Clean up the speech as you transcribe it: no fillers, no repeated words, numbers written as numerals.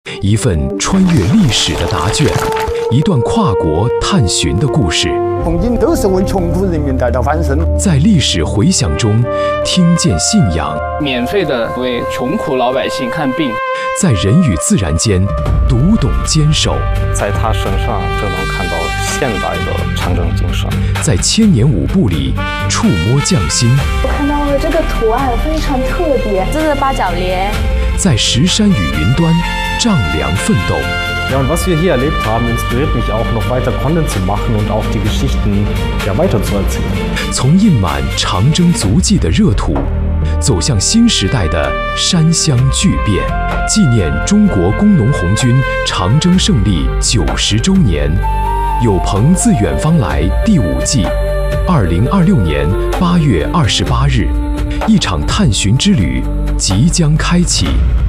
一份穿越历史的答卷，一段跨国探寻的故事。 红军都是为穷苦人民带来翻身， 在历史回响中听见信仰， 免费的为穷苦老百姓看病， 在人与自然间读懂坚守， 在他身上就能看到现代的长征精神， 在千年舞步里触摸匠心。 我看到了这个图案非常特别， 这是八角莲。 在石山与云端丈量奋斗。 Ja, und was wir hier erlebt haben, inspiriert mich auch, noch weiter Content zu machen und auch die Geschichten weiterzuerzählen. 从印满长征足迹的热土，走向新时代的山乡巨变，纪念中国工农红军长征胜利90周年。有朋自远方来第5季，2026年8月28日，一场探寻之旅即将开启。